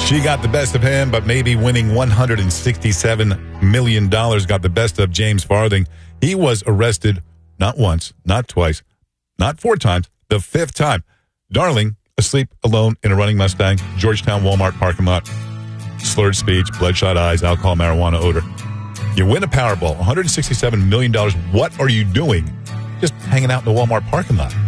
She got the best of him, but maybe winning $167 million got the best of James Farthing. He was arrested not once, not twice, not 4 times, the 5th time. Darling, asleep alone in a running Mustang, Georgetown Walmart parking lot. Slurred speech, bloodshot eyes, alcohol, marijuana odor. You win a Powerball, $167 million. What are you doing? Just hanging out in the Walmart parking lot.